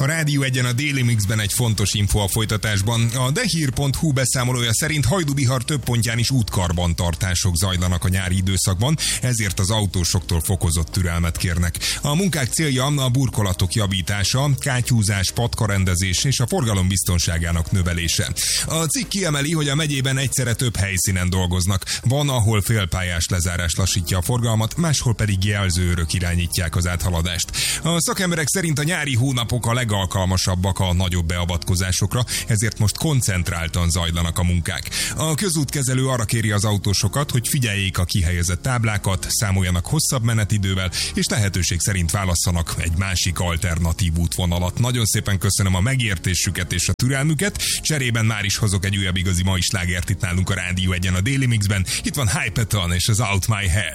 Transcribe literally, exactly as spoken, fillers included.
A Rádió Egyen a Déli Mixben egy fontos info a folytatásban. A dehír pont hu beszámolója szerint Hajdú-Bihar több pontján is útkarbantartások zajlanak a nyári időszakban, ezért az autósoktól fokozott türelmet kérnek. A munkák célja a burkolatok javítása, kátyúzás, patkarendezés és a forgalom biztonságának növelése. A cikk kiemeli, hogy a megyében egyszerre több helyszínen dolgoznak. Van, ahol félpályás lezárás lassítja a forgalmat, máshol pedig jelzőőrök irányítják az áthaladást. A szakemberek szerint a nyári hónapok a legalkalmasabbak a nagyobb beavatkozásokra, ezért most koncentráltan zajlanak a munkák. A közútkezelő arra kéri az autósokat, hogy figyeljék a kihelyezett táblákat, számoljanak hosszabb menetidővel, és lehetőség szerint válasszanak egy másik alternatív útvonalat. Nagyon szépen köszönöm a megértésüket és a türelmüket. Cserében már is hozok egy újabb igazi mai slágert itt nálunk a Rádió Egyen a Déli Mixben. Itt van Hypeton és az Out My Head.